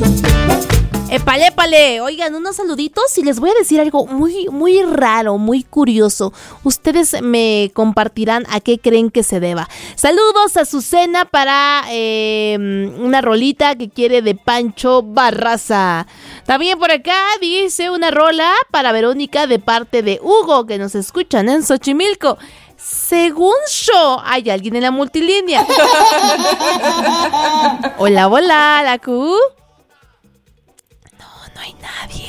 Épale, épale. Oigan, unos saluditos y les voy a decir algo muy, muy raro, muy curioso. Ustedes me compartirán a qué creen que se deba. Saludos a Azucena para una rolita que quiere de Pancho Barraza. También por acá dice una rola para Verónica de parte de Hugo, que nos escuchan en Xochimilco. Según yo, hay alguien en la multilínea. Hola, hola, la Q. No hay nadie.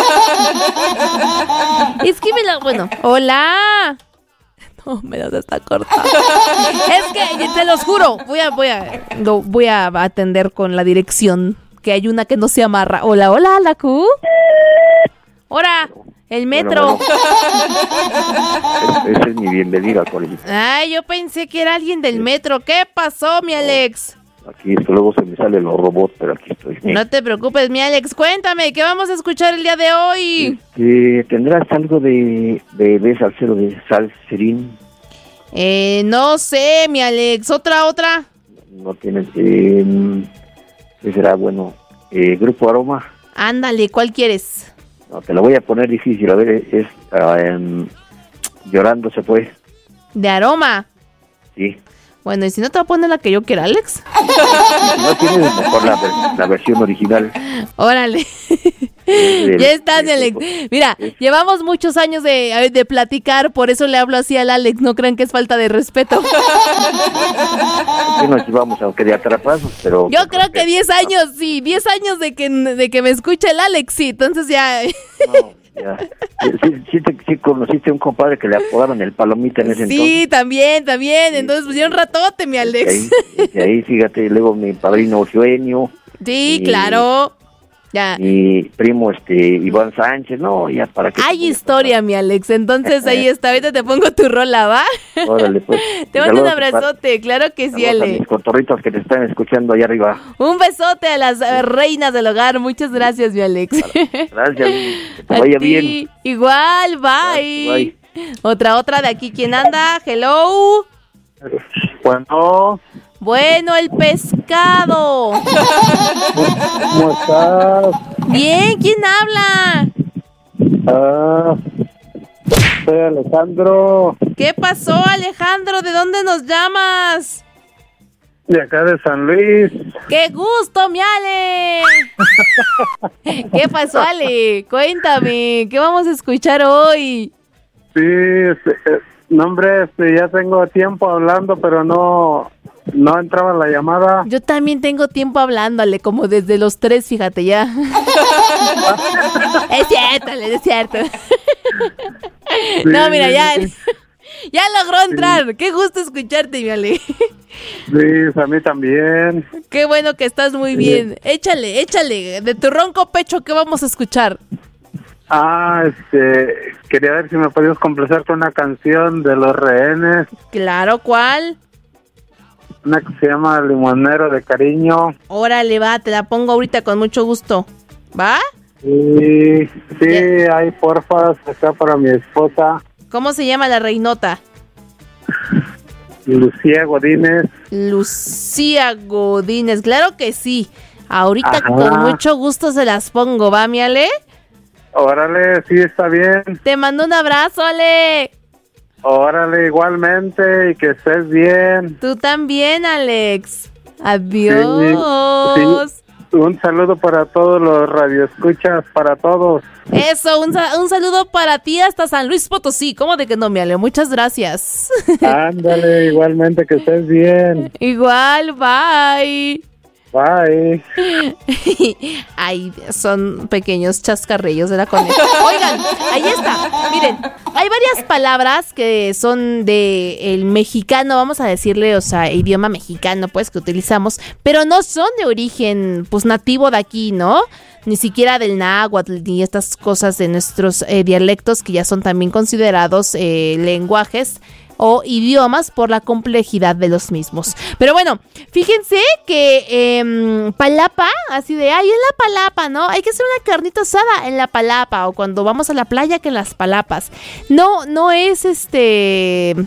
Es que bueno, hola. No, me das está corta. Es que te los juro, voy a atender con la dirección, que hay una que no se amarra. Hola, hola, la Q. Hola, el metro. Bueno. Esa es mi bienvenida, colegio. Ay, yo pensé que era alguien del metro. ¿Qué pasó, mi Alex? Aquí es que luego se me salen los robots, pero aquí estoy. No te preocupes, mi Alex, cuéntame, ¿qué vamos a escuchar el día de hoy? ¿Tendrás algo de salsero de Salserín? No sé, mi Alex, ¿otra? No tienes, ¿qué será? Bueno, Grupo Aroma. Ándale, ¿cuál quieres? No, te lo voy a poner difícil, a ver, es Llorando se fue. ¿De Aroma? Sí. Bueno, y si no te voy a poner la que yo quiera, Alex. No tienes mejor la versión original. Órale. Ya estás, Alex. Mira, llevamos muchos años de platicar, por eso le hablo así al Alex. No crean que es falta de respeto. Sí nos llevamos, aunque de atrapados, pero... Yo creo que 10 años, sí. 10 años de que me escuche el Alex, sí. Entonces ya... No, ya. Sí conociste a un compadre que le apodaron el Palomita en ese entonces. Sí, también. Entonces pusieron ratote, mi Alex. De ahí, fíjate, luego mi padrino Eugenio. Sí, claro. Ya. Mi primo Iván Sánchez, no, ya para qué. Hay historia, mi Alex, entonces ahí está, ahorita te pongo tu rola, ¿va? Órale, pues. Te mando un abrazote, claro que sí, Ale. A mis cotorritos que te están escuchando allá arriba. Un besote a las reinas del hogar, muchas gracias, mi Alex. Gracias, que te vaya bien. Igual, bye. Bye. Otra de aquí, ¿quién anda? Hello. Bueno, el pescado. ¿Cómo estás? Bien, ¿quién habla? Soy Alejandro. ¿Qué pasó, Alejandro? ¿De dónde nos llamas? De acá de San Luis. ¡Qué gusto, mi Ale! ¿Qué pasó, Ale? Cuéntame, ¿qué vamos a escuchar hoy? Sí, no, hombre, ya tengo tiempo hablando, pero no entraba la llamada. Yo también tengo tiempo hablándole, como desde los 3, fíjate ya. Es cierto, Ale, es cierto. Sí, no, mira, ya logró entrar. Sí. Qué gusto escucharte, mi Ale. Sí, a mí también. Qué bueno que estás muy bien. Échale. De tu ronco pecho, ¿qué vamos a escuchar? Quería ver si me podías complacer con una canción de Los Rehenes. Claro, ¿cuál? Una que se llama Limonero de Cariño. Órale, va, te la pongo ahorita con mucho gusto. ¿Va? Sí, ahí porfa, acá para mi esposa. ¿Cómo se llama la reinota? Lucía Godínez. Lucía Godínez, claro que sí. Ahorita con mucho gusto se las pongo, ¿va, mi Ale? Órale, sí, está bien. Te mando un abrazo, Ale. Órale, igualmente, y que estés bien. Tú también, Alex. Adiós. Sí. Un saludo para todos los radioescuchas, para todos. Eso, un saludo para ti hasta San Luis Potosí. ¿Cómo de que no, mi Ale? Muchas gracias. Ándale, igualmente, que estés bien. Igual, bye. Bye. Ay, son pequeños chascarrillos de la coneja. Oigan, ahí está. Miren, hay varias palabras que son de el mexicano, vamos a decirle, o sea, idioma mexicano, pues, que utilizamos, pero no son de origen, pues, nativo de aquí, ¿no? Ni siquiera del náhuatl, ni estas cosas de nuestros dialectos que ya son también considerados lenguajes o idiomas por la complejidad de los mismos. Pero bueno, fíjense que palapa, así de, ay, en la palapa, ¿no? Hay que hacer una carnita asada en la palapa, o cuando vamos a la playa que en las palapas. No es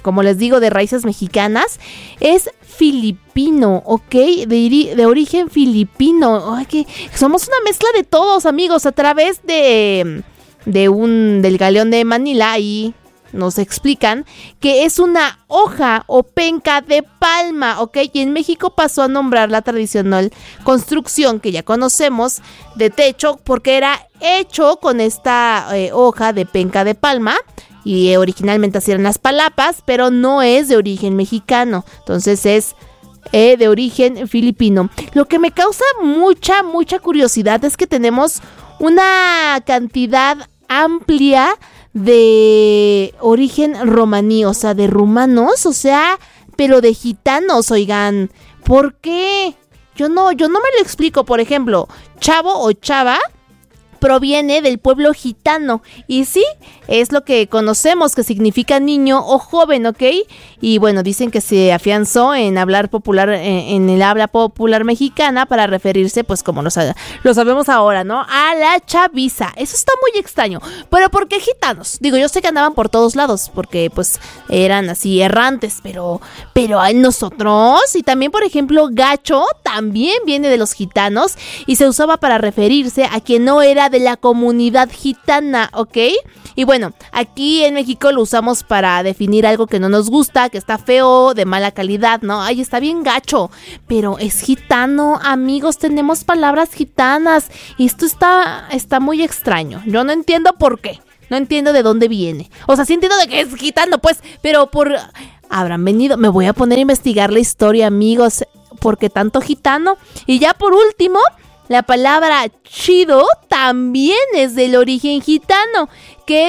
como les digo, de raíces mexicanas, es filipino, ¿ok? De origen filipino. Ay, que somos una mezcla de todos, amigos, a través del galeón de Manila. Ahí nos explican que es una hoja o penca de palma, ¿ok? Y en México pasó a nombrar la tradicional construcción que ya conocemos de techo porque era hecho con esta hoja de penca de palma. Y originalmente así eran las palapas, pero no es de origen mexicano. Entonces es de origen filipino. Lo que me causa mucha curiosidad es que tenemos una cantidad amplia de origen romaní, o sea, de rumanos, o sea, pero de gitanos, oigan. ¿Por qué? Yo no me lo explico. Por ejemplo, chavo o chava proviene del pueblo gitano y sí, es lo que conocemos que significa niño o joven, ¿ok? Y bueno, dicen que se afianzó en hablar popular, en el habla popular mexicana para referirse, pues como lo sabemos ahora, ¿no? A la chaviza. Eso está muy extraño. Pero ¿por qué gitanos? Digo, yo sé que andaban por todos lados porque pues eran así errantes, pero hay nosotros. Y también, por ejemplo, gacho también viene de los gitanos y se usaba para referirse a quien no era de la comunidad gitana, ¿ok? Y bueno, aquí en México lo usamos para definir algo que no nos gusta, que está feo, de mala calidad, ¿no? Ay, está bien gacho, pero es gitano, amigos, tenemos palabras gitanas. Y esto está muy extraño. Yo no entiendo por qué, no entiendo de dónde viene. O sea, sí entiendo de que es gitano, pues, pero habrán venido, me voy a poner a investigar la historia, amigos, ¿por qué tanto gitano? Y ya por último, la palabra chido también es del origen gitano, que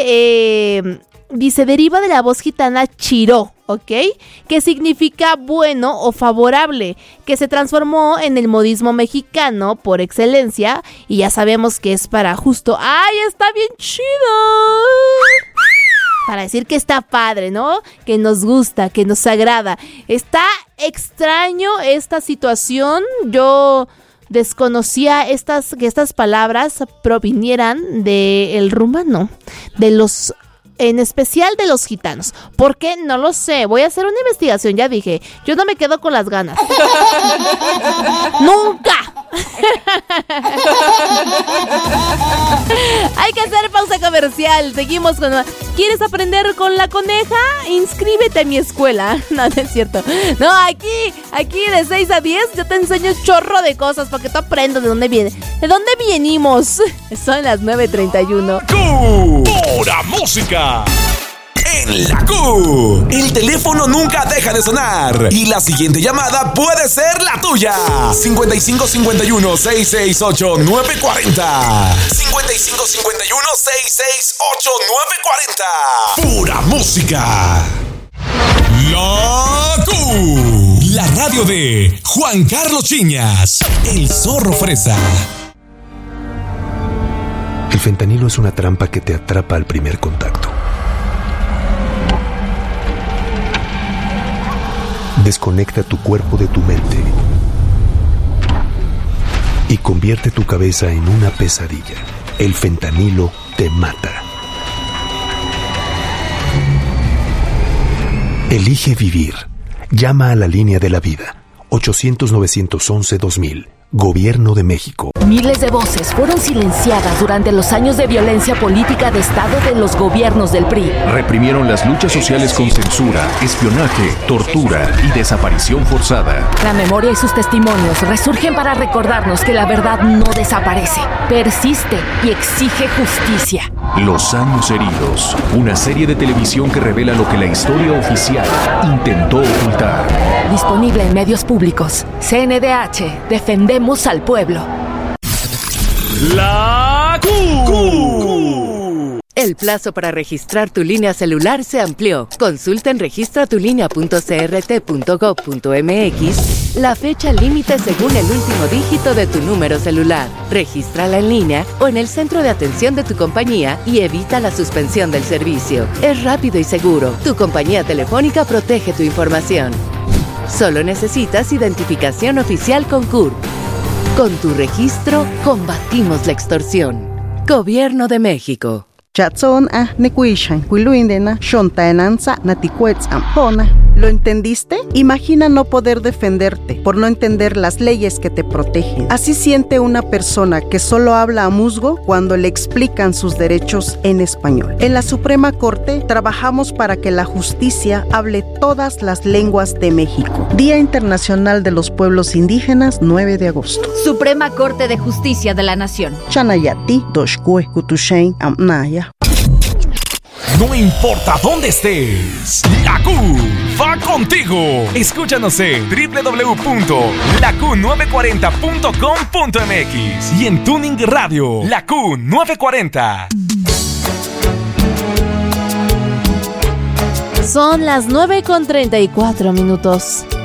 dice deriva de la voz gitana chiró, ¿ok? Que significa bueno o favorable, que se transformó en el modismo mexicano por excelencia y ya sabemos que es para justo, ¡ay, está bien chido! Para decir que está padre, ¿no? Que nos gusta, que nos agrada. Está extraño esta situación. Yo desconocía que estas palabras provinieran del rumano, en especial de los gitanos. ¿Por qué? No lo sé. Voy a hacer una investigación, ya dije. Yo no me quedo con las ganas. ¡Nunca! Hay que hacer pausa comercial. Seguimos con... ¿Quieres aprender con la coneja? Inscríbete a mi escuela. No, no es cierto. No, aquí de 6 a 10 yo te enseño un chorro de cosas para que tú aprendas de dónde viene. ¿De dónde venimos? Son las 9:31. ¡Pura música! En la Q, el teléfono nunca deja de sonar y la siguiente llamada puede ser la tuya. 5551-668-940. 5551-668-940. ¡Pura música! La Q, la radio de Juan Carlos Chiñas, el zorro fresa. El fentanilo es una trampa que te atrapa al primer contacto. Desconecta tu cuerpo de tu mente y convierte tu cabeza en una pesadilla. El fentanilo te mata. Elige vivir. Llama a la línea de la vida. 800-911-2000. Gobierno de México. Miles de voces fueron silenciadas durante los años de violencia política de Estado de los gobiernos del PRI. Reprimieron las luchas sociales con censura, espionaje, tortura y desaparición forzada. La memoria y sus testimonios resurgen para recordarnos que la verdad no desaparece, persiste y exige justicia. Los años heridos, una serie de televisión que revela lo que la historia oficial intentó ocultar. Disponible en medios públicos. CNDH, defendemos al pueblo. La Q. El plazo para registrar tu línea celular se amplió. Consulta en registratulínea.crt.gov.mx la fecha límite según el último dígito de tu número celular. Regístrala en línea o en el centro de atención de tu compañía y evita la suspensión del servicio. Es rápido y seguro. Tu compañía telefónica protege tu información. Solo necesitas identificación oficial con CURP. Con tu registro, combatimos la extorsión. Gobierno de México. Chatson nekuishan kuiluindena shontaenanza natikuetzam. ¿Lo entendiste? Imagina no poder defenderte por no entender las leyes que te protegen. Así siente una persona que solo habla a musgo cuando le explican sus derechos en español. En la Suprema Corte trabajamos para que la justicia hable todas las lenguas de México. Día Internacional de los Pueblos Indígenas, 9 de agosto. Suprema Corte de Justicia de la Nación. Chanayati, Doshkue, Kutushain, Amnaya. No importa dónde estés, la Q va contigo. Escúchanos en www.laQ940.com.mx y en Tuning Radio, la Q940. Son las 9:34.